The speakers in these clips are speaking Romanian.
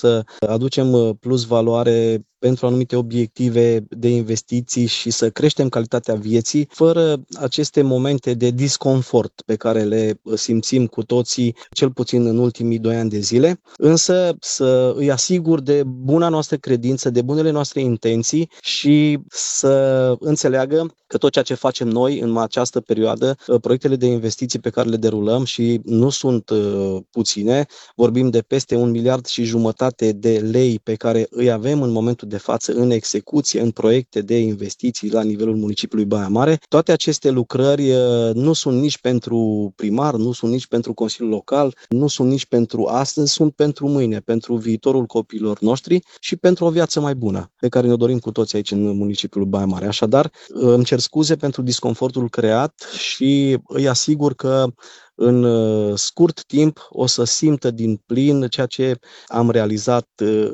să aducem plus valoare pentru anumite obiective de investiții și să creștem calitatea vieții, fără aceste momente de disconfort pe care le simțim cu toții, cel puțin în ultimii 2 ani de zile, însă să îi asigur de buna noastră credință, de bunele noastre intenții și să înțeleagă că tot ceea ce facem noi în această perioadă, proiectele de investiții pe care le derulăm și nu sunt puține, vorbim de peste 1,5 miliarde de lei pe care îi avem în momentul de față în execuție, în proiecte de investiții la nivelul municipiului Baia Mare. Toate aceste lucrări nu sunt nici pentru primar, nu sunt nici pentru Consiliul Local, nu sunt nici pentru astăzi, sunt pentru mâine, pentru viitorul copiilor noștri și pentru o viață mai bună, pe care ne dorim cu toți aici în municipiul Baia Mare. Așadar, îmi cer scuze pentru disconfortul creat și îi asigur că în scurt timp o să simtă din plin ceea ce am realizat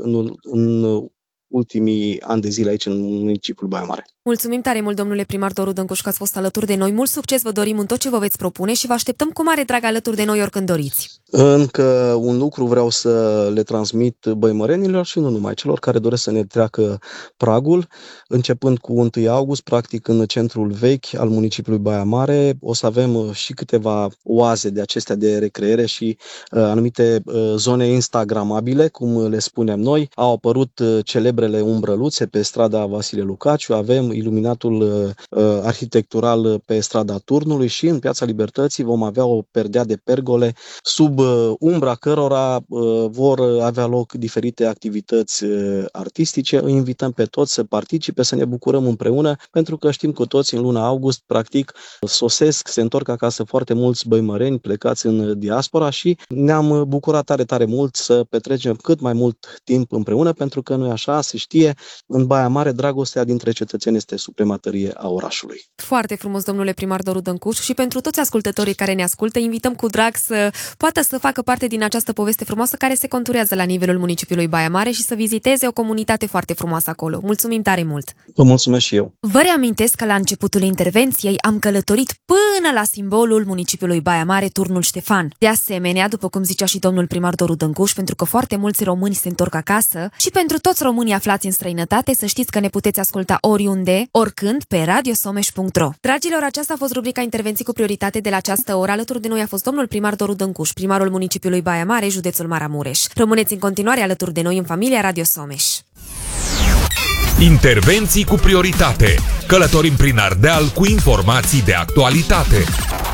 în ultimii ani de zile aici în municipiul Baia Mare. Mulțumim tare mult, domnule primar Doru Dâncuș, că ați fost alături de noi. Mult succes vă dorim în tot ce vă veți propune și vă așteptăm cu mare drag alături de noi oricând doriți. Încă un lucru vreau să le transmit băimărenilor și nu numai, celor care doresc să ne treacă pragul. Începând cu 1 august, practic în centrul vechi al municipiului Baia Mare, o să avem și câteva oaze de acestea de recreere și anumite zone instagramabile, cum le spunem noi. Au apărut celebrele umbrăluțe pe strada Vasile Lucaciu, avem iluminatul arhitectural pe strada Turnului și în Piața Libertății vom avea o perdea de pergole sub umbra cărora vor avea loc diferite activități artistice. Îi invităm pe toți să participe, să ne bucurăm împreună, pentru că știm cu toți în luna august, practic, sosesc, se întorc acasă foarte mulți băimăreni plecați în diaspora și ne-am bucurat tare, tare mult să petrecem cât mai mult timp împreună, pentru că nu e așa, se știe, în Baia Mare dragostea dintre cetățeni este supremătărie a orașului. Foarte frumos, domnule primar Doru Dâncuș, și pentru toți ascultătorii care ne ascultă, invităm cu drag să poată să facă parte din această poveste frumoasă care se conturează la nivelul municipiului Baia Mare și să viziteze o comunitate foarte frumoasă acolo. Mulțumim tare mult! Vă mulțumesc și eu! Vă reamintesc că la începutul intervenției am călătorit până la simbolul municipiului Baia Mare, Turnul Ștefan. De asemenea, după cum zicea și domnul primar Doru Dâncuș, pentru că foarte mulți români se întorc acasă și pentru toți românii aflați în străinătate, să știți că ne puteți asculta oriunde, oricând, pe radiosomeș.ro. Dragilor, aceasta a fost rubrica Intervenții cu prioritate de la această oră. Alături de noi a fost domnul primar Doru Dâncuș, primarul municipiului Baia Mare, județul Maramureș. Rămâneți în continuare alături de noi în familia Radio Someș. Intervenții cu prioritate. Călătorim prin Ardeal cu informații de actualitate.